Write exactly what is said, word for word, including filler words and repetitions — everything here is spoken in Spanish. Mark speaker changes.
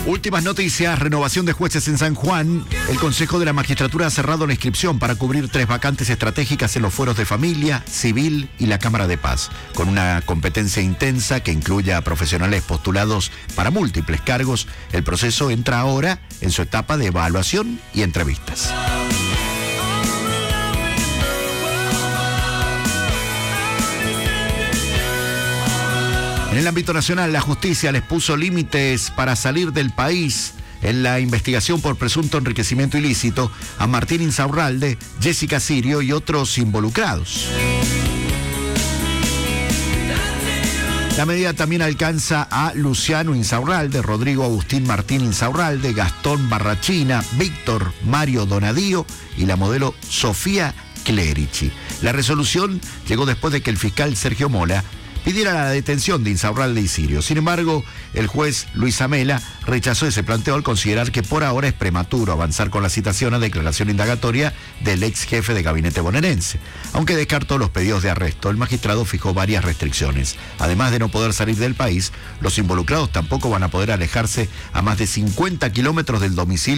Speaker 1: Últimas noticias, renovación de jueces en San Juan. El Consejo de la Magistratura ha cerrado la inscripción para cubrir tres vacantes estratégicas en los fueros de familia, civil y la Cámara de Paz, con una competencia intensa que incluye a profesionales postulados para múltiples cargos. El proceso entra ahora en su etapa de evaluación y entrevistas. En el ámbito nacional, la justicia les puso límites para salir del país en la investigación por presunto enriquecimiento ilícito a Martín Insaurralde, Jessica Sirio y otros involucrados. La medida también alcanza a Luciano Insaurralde, Rodrigo Agustín Martín Insaurralde, Gastón Barrachina, Víctor Mario Donadío y la modelo Sofía Clerici. La resolución llegó después de que el fiscal Sergio Mola pidiera la detención de Insaurralde y Sirio. Sin embargo, el juez Luis Amela rechazó ese planteo al considerar que por ahora es prematuro avanzar con la citación a declaración indagatoria del ex jefe de gabinete bonaerense. Aunque descartó los pedidos de arresto, el magistrado fijó varias restricciones. Además de no poder salir del país, los involucrados tampoco van a poder alejarse a más de cincuenta kilómetros del domicilio